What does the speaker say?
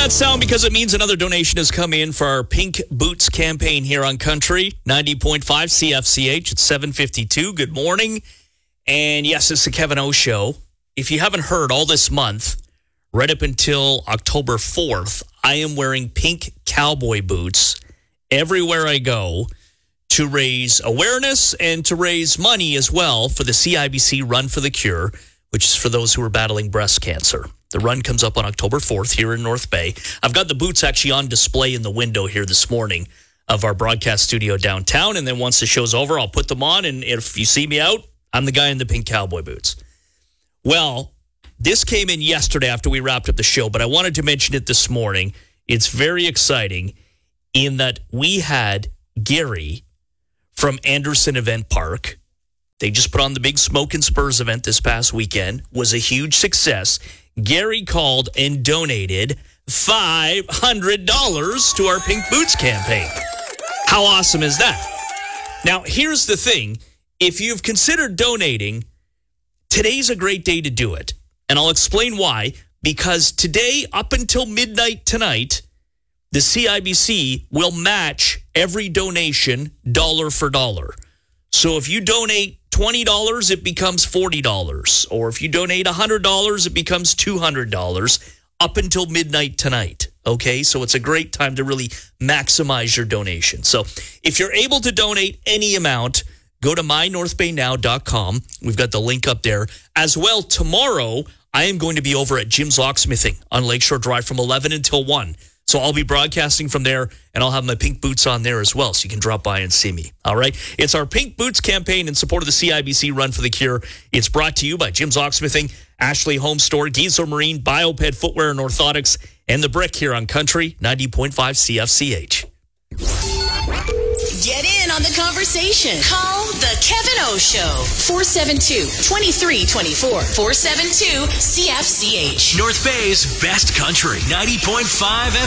that sound because it means another donation has come in for our Pink Boots campaign here on Country 90.5 CFCH. It's 7:52. Good morning. And yes, it's the Kevin O Show. If you haven't heard, all this month, right up until October 4th, I am wearing pink cowboy boots everywhere I go to raise awareness and to raise money as well for the CIBC Run for the Cure, which is for those who are battling breast cancer. The run comes up on October 4th here in North Bay. I've got the boots actually on display in the window here this morning of our broadcast studio downtown. And then once the show's over, I'll put them on. And if you see me out, I'm the guy in the pink cowboy boots. Well, this came in yesterday after we wrapped up the show, but I wanted to mention it this morning. It's very exciting in that we had Gary from Anderson Event Park. They just put on the big Smoke and Spurs event this past weekend. Was a huge success. Gary called and donated $500 to our Pink Boots campaign. How awesome is that? Now, here's the thing. If you've considered donating, today's a great day to do it. And I'll explain why. Because today, up until midnight tonight, the CIBC will match every donation dollar for dollar. So if you donate $20, it becomes $40. Or if you donate $100, it becomes $200 up until midnight tonight. Okay, so it's a great time to really maximize your donation. So if you're able to donate any amount, go to mynorthbaynow.com. We've got the link up there. As well, tomorrow, I am going to be over at Jim's Locksmithing on Lakeshore Drive from 11 until 1. So I'll be broadcasting from there, and I'll have my pink boots on there as well, so you can drop by and see me. All right? It's our Pink Boots campaign in support of the CIBC Run for the Cure. It's brought to you by Jim's Locksmithing, Ashley Home Store, Giesler Marine, Bioped Footwear and Orthotics, and The Brick here on Country 90.5 CFCH. Get in on the conversation. Call The Kevin O Show. 472-2324. 472-CFCH. North Bay's best country. 90.5